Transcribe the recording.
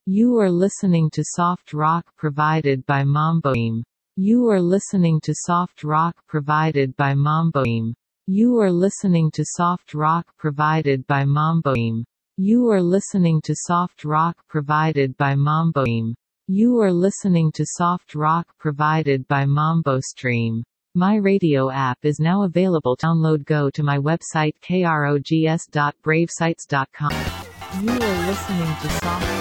You are listening to soft rock provided by Mamboim. You are listening to soft rock provided by Mamboim. You are listening to soft rock provided by Mamboim. You are listening to soft rock provided by Mamboim. You are listening to soft rock provided by MamboStream. My radio app is now available. Download. Go to my website krogs.bravesites.com. You are listening to soft